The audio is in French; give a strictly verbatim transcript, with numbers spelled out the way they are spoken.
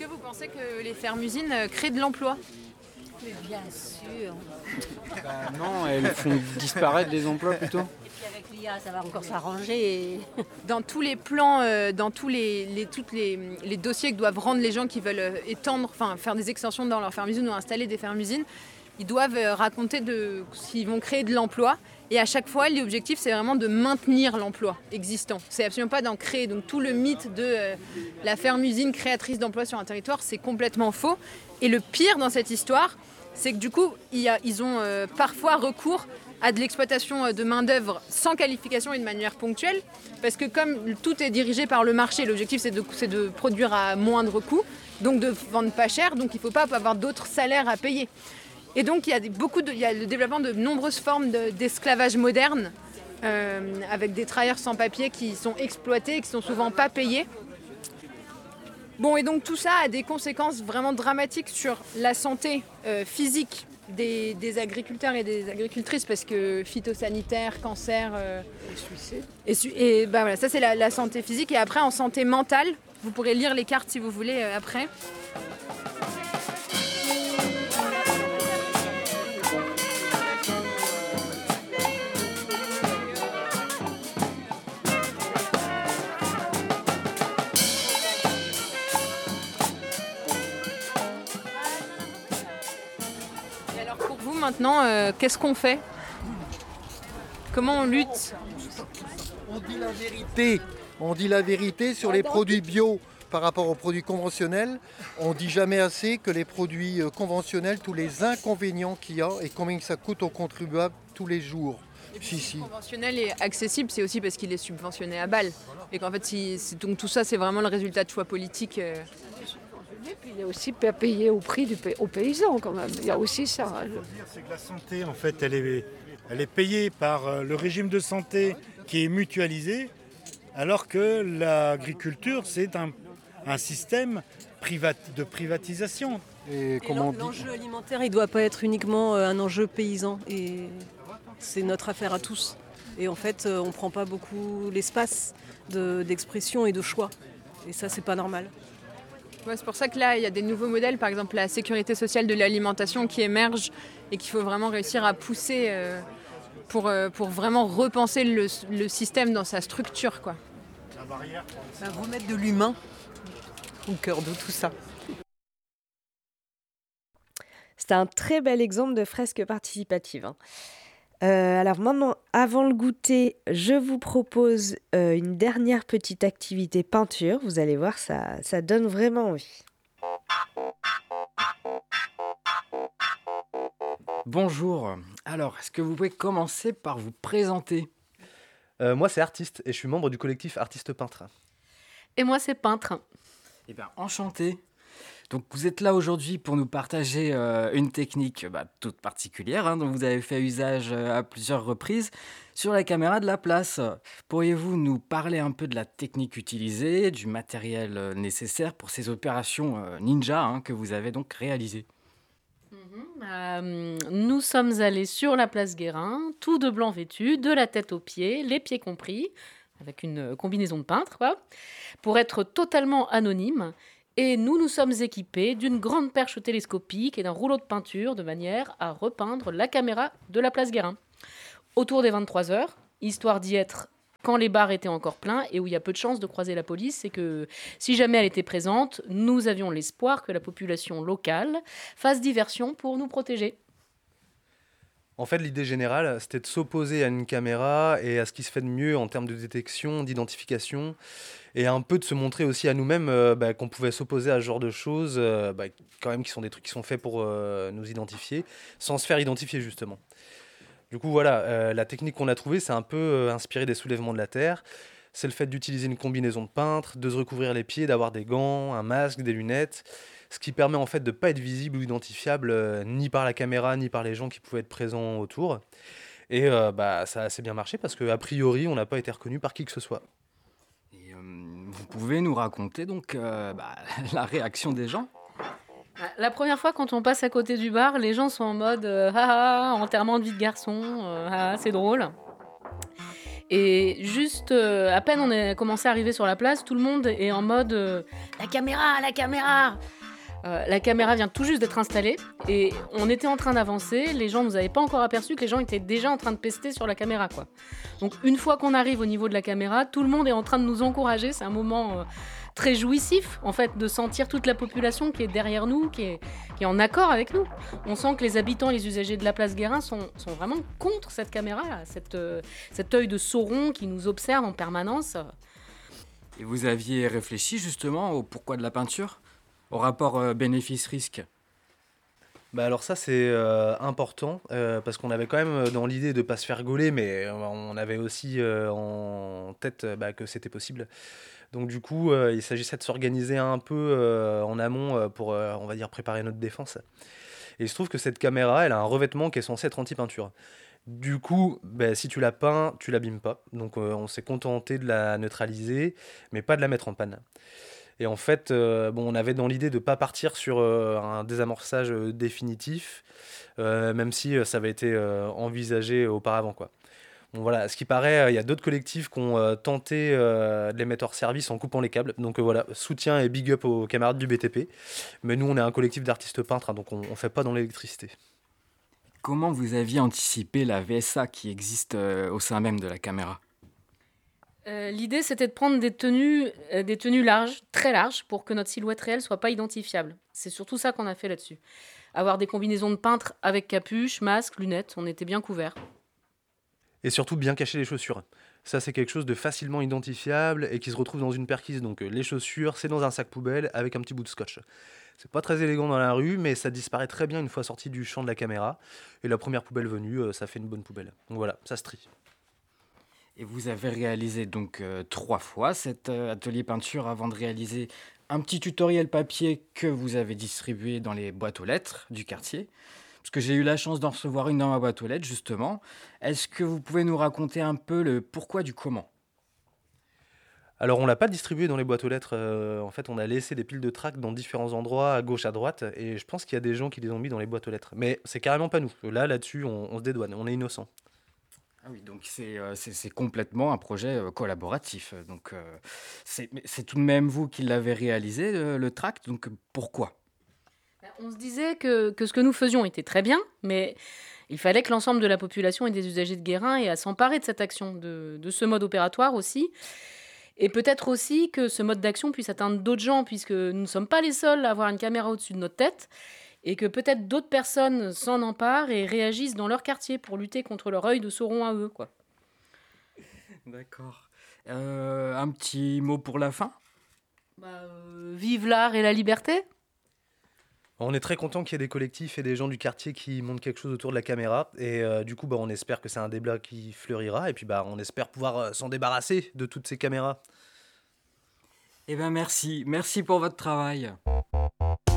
que vous pensez que les fermes-usines euh, créent de l'emploi ? Mais bien sûr. Bah non, elles font disparaître des emplois plutôt. Et puis avec l'I A, ça va encore s'arranger. Et... Dans tous les plans, euh, dans tous les, les, toutes les, les dossiers que doivent rendre les gens qui veulent euh, étendre, enfin faire des extensions dans leur ferme-usine ou installer des fermes-usines, ils doivent euh, raconter de, s'ils vont créer de l'emploi. Et à chaque fois, l'objectif, c'est vraiment de maintenir l'emploi existant. C'est absolument pas d'en créer. Donc tout le mythe de euh, la ferme-usine créatrice d'emplois sur un territoire, c'est complètement faux. Et le pire dans cette histoire, c'est que du coup, il y a, ils ont euh, parfois recours à de l'exploitation de main-d'œuvre sans qualification et de manière ponctuelle. Parce que comme tout est dirigé par le marché, l'objectif, c'est de, c'est de produire à moindre coût, donc de vendre pas cher, donc il ne faut pas avoir d'autres salaires à payer. Et donc il y a, des, beaucoup de, il y a le développement de nombreuses formes de, d'esclavage moderne, euh, avec des travailleurs sans papier qui sont exploités et qui sont souvent pas payés. Bon, et donc tout ça a des conséquences vraiment dramatiques sur la santé euh, physique des, des agriculteurs et des agricultrices, parce que phytosanitaire, cancer... Euh, et suicide. Et, su- et bah voilà, ça c'est la, la santé physique. Et après, en santé mentale, vous pourrez lire les cartes si vous voulez euh, après. Maintenant, euh, qu'est-ce qu'on fait ? Comment on lutte ? On dit la vérité. On dit la vérité sur les produits bio par rapport aux produits conventionnels. On dit jamais assez que les produits conventionnels, tous les inconvénients qu'il y a et combien ça coûte aux contribuables tous les jours. Et puis, si, si si. le conventionnel est accessible, c'est aussi parce qu'il est subventionné à balle. Et qu'en fait, si, c'est, donc tout ça, c'est vraiment le résultat de choix politiques. Euh... Et puis il est aussi pas payé au prix du pa- aux paysans quand même. Il y a aussi ça. Ce que je veux dire, c'est que la santé, en fait, elle est, elle est payée par euh, le régime de santé qui est mutualisé, alors que l'agriculture, c'est un, un système privat, de privatisation. Et Et comment on l'en- dit l'enjeu alimentaire, il ne doit pas être uniquement euh, un enjeu paysan. Et c'est notre affaire à tous. Et en fait, euh, on ne prend pas beaucoup l'espace de- d'expression et de choix. Et ça, c'est pas normal. Ouais, c'est pour ça que là, il y a des nouveaux modèles, par exemple la sécurité sociale de l'alimentation qui émerge et qu'il faut vraiment réussir à pousser euh, pour, euh, pour vraiment repenser le, le système dans sa structure, quoi. La barrière. Bah, remettre de l'humain au cœur de tout ça. C'était un très bel exemple de fresque participative. hein. Euh, alors maintenant, avant le goûter, je vous propose euh, une dernière petite activité peinture. Vous allez voir, ça, ça donne vraiment envie. Bonjour. Alors, est-ce que vous pouvez commencer par vous présenter ? Euh, moi, c'est artiste et je suis membre du collectif Artistes Peintres. Et moi, c'est peintre. Eh bien, enchanté. Donc, vous êtes là aujourd'hui pour nous partager euh, une technique bah, toute particulière, hein, dont vous avez fait usage euh, à plusieurs reprises sur la caméra de la place. Pourriez-vous nous parler un peu de la technique utilisée, du matériel euh, nécessaire pour ces opérations euh, ninja hein, que vous avez donc réalisées ? Euh, nous sommes allés sur la place Guérin, tout de blanc vêtu, de la tête aux pieds, les pieds compris, avec une combinaison de peintre, quoi, pour être totalement anonyme. Et nous nous sommes équipés d'une grande perche télescopique et d'un rouleau de peinture de manière à repeindre la caméra de la place Guérin. Autour des vingt-trois heures, histoire d'y être quand les bars étaient encore pleins et où il y a peu de chances de croiser la police, c'est que si jamais elle était présente, nous avions l'espoir que la population locale fasse diversion pour nous protéger. En fait, l'idée générale, c'était de s'opposer à une caméra et à ce qui se fait de mieux en termes de détection, d'identification, et un peu de se montrer aussi à nous-mêmes euh, bah, qu'on pouvait s'opposer à ce genre de choses, euh, bah, quand même qui sont des trucs qui sont faits pour euh, nous identifier, sans se faire identifier justement. Du coup, voilà, euh, la technique qu'on a trouvée, c'est un peu euh, inspiré des soulèvements de la Terre. C'est le fait d'utiliser une combinaison de peintre, de se recouvrir les pieds, d'avoir des gants, un masque, des lunettes, ce qui permet en fait de ne pas être visible ou identifiable euh, ni par la caméra, ni par les gens qui pouvaient être présents autour. Et euh, bah, ça a assez bien marché parce qu'a priori, on n'a pas été reconnu par qui que ce soit. Et, euh, vous pouvez nous raconter donc euh, bah, la réaction des gens ? La première fois, quand on passe à côté du bar, les gens sont en mode euh, « Ah ah, enterrement de vie de garçon, euh, ah, c'est drôle ». Et juste euh, à peine on a commencé à arriver sur la place, tout le monde est en mode euh, la caméra, la caméra. Euh, la caméra vient tout juste d'être installée et on était en train d'avancer. Les gens nous avaient pas encore aperçu que les gens étaient déjà en train de pester sur la caméra, quoi. Donc une fois qu'on arrive au niveau de la caméra, tout le monde est en train de nous encourager. C'est un moment euh, très jouissif en fait de sentir toute la population qui est derrière nous, qui est, qui est en accord avec nous. On sent que les habitants et les usagers de la place Guérin sont, sont vraiment contre cette caméra, là, cette, euh, cet œil de Sauron qui nous observe en permanence. Et vous aviez réfléchi justement au pourquoi de la peinture ? Au rapport euh, bénéfice-risque? Bah alors ça c'est euh, important euh, parce qu'on avait quand même dans l'idée de ne pas se faire gauler, mais euh, on avait aussi euh, en tête euh, bah, que c'était possible. Donc du coup euh, il s'agissait de s'organiser un peu euh, en amont euh, pour euh, on va dire préparer notre défense. Et il se trouve que cette caméra elle a un revêtement qui est censé être anti-peinture. Du coup, bah, si tu la peins, tu l'abîmes pas. Donc euh, on s'est contenté de la neutraliser, mais pas de la mettre en panne. Et en fait, euh, bon, on avait dans l'idée de ne pas partir sur euh, un désamorçage euh, définitif, euh, même si euh, ça avait été euh, envisagé auparavant, quoi. Bon, voilà, ce qui paraît, il euh, y a d'autres collectifs qui ont euh, tenté euh, de les mettre hors service en coupant les câbles. Donc euh, voilà, soutien et big up aux camarades du B T P. Mais nous, on est un collectif d'artistes peintres, hein, donc on ne fait pas dans l'électricité. Comment vous aviez anticipé la V S A qui existe euh, au sein même de la caméra ? Euh, l'idée, c'était de prendre des tenues, euh, des tenues larges, très larges, pour que notre silhouette réelle soit pas identifiable. C'est surtout ça qu'on a fait là-dessus. Avoir des combinaisons de peintres avec capuche, masque, lunettes, on était bien couverts. Et surtout, bien cacher les chaussures. Ça, c'est quelque chose de facilement identifiable et qui se retrouve dans une perquise. Donc euh, les chaussures, c'est dans un sac poubelle avec un petit bout de scotch. C'est pas très élégant dans la rue, mais ça disparaît très bien une fois sorti du champ de la caméra. Et la première poubelle venue, euh, ça fait une bonne poubelle. Donc voilà, ça se trie. Et vous avez réalisé donc euh, trois fois cet euh, atelier peinture avant de réaliser un petit tutoriel papier que vous avez distribué dans les boîtes aux lettres du quartier. Parce que j'ai eu la chance d'en recevoir une dans ma boîte aux lettres, justement. Est-ce que vous pouvez nous raconter un peu le pourquoi du comment ? Alors, on l'a pas distribué dans les boîtes aux lettres. euh, en fait, on a laissé des piles de tracts dans différents endroits, à gauche, à droite. Et je pense qu'il y a des gens qui les ont mis dans les boîtes aux lettres. Mais c'est carrément pas nous. Là, là-dessus, on, on se dédouane. On est innocent. Ah oui, donc c'est, euh, c'est, c'est complètement un projet euh, collaboratif. Donc euh, c'est, mais c'est tout de même vous qui l'avez réalisé, le, le tract. Donc pourquoi ? On se disait que, que ce que nous faisions était très bien, mais il fallait que l'ensemble de la population et des usagers de Guérin aient à s'emparer de cette action, de, de ce mode opératoire aussi. Et peut-être aussi que ce mode d'action puisse atteindre d'autres gens, puisque nous ne sommes pas les seuls à avoir une caméra au-dessus de notre tête, et que peut-être d'autres personnes s'en emparent et réagissent dans leur quartier pour lutter contre leur œil de Sauron à eux, quoi. D'accord. Euh, un petit mot pour la fin ? Bah, euh, vive l'art et la liberté. On est très content qu'il y ait des collectifs et des gens du quartier qui montrent quelque chose autour de la caméra. Et euh, du coup, bah, on espère que c'est un débat qui fleurira. Et puis, bah, on espère pouvoir euh, s'en débarrasser de toutes ces caméras. Eh bien, merci. Merci pour votre travail.